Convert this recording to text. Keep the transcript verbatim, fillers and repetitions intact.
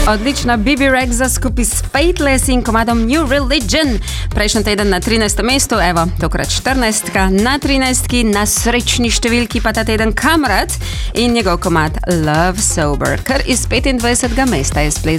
Odlična Bibi Rexha skupaj s Faithless in komadom New Religion. Prejšnji teden na trinajstem mestu, evo, tokrat štirinajstka, na trinajstki, na srečni številki pa ta teden Kamrat in njegov komad Love Sober, kar iz petindvajsetega mesta je splezal